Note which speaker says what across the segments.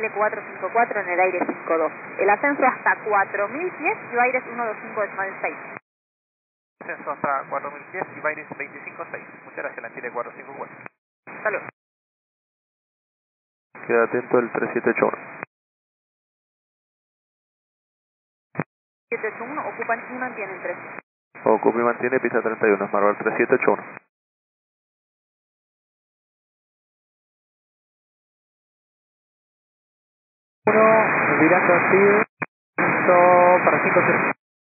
Speaker 1: 454 en el aire 52. El ascenso hasta 4000 pies y Baires 125.6.
Speaker 2: Ascenso hasta 4000 pies y Baires 25.6. Muchas gracias, la Chile 454. Saludos.
Speaker 3: Queda atento el 3781.
Speaker 1: 781, ocupan y mantienen 3.
Speaker 3: Ocupa y mantiene pista 31, Marval 3781.
Speaker 4: Virando así, listo para 5-0.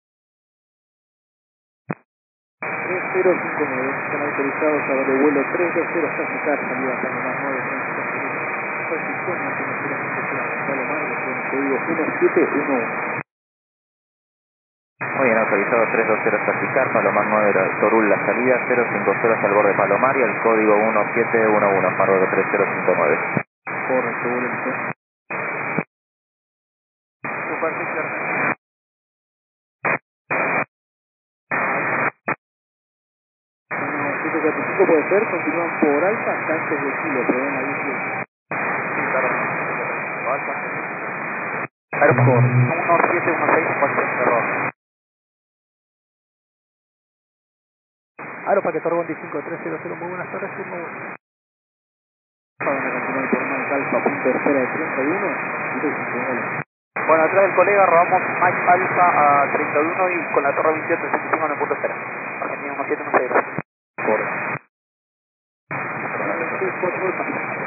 Speaker 5: 3059, están autorizados a darle vuelo 320 hasta fijar, salida Palomar 9, posición internacionalmente claro, Palomar, código 1711.
Speaker 4: Muy bien, autorizado 320 hasta Picar, Palomar 9, Torul la salida, 050 hasta el borde Palomar y el código 1711, Marval 3059.
Speaker 5: Correcto, vuelo listo.
Speaker 2: Superficial.
Speaker 5: 745 puede ser, continúan por alfa hasta antes de Chile, pero ven ahí sí.
Speaker 2: Sí, claro. Alfa.
Speaker 5: Aeropuerto.
Speaker 2: 1716, cuestión de error.
Speaker 4: Aeroparque Torbón 15300, muy buenas tardes, turno 2.
Speaker 5: Van a continuar por Mike Alfa, punto de espera de 31 y 259.
Speaker 2: Bueno, atrás del colega robamos Mike Alfa a 31 y con la torre 2865 en el punto de espera. Argentina 1716.
Speaker 5: Correcto.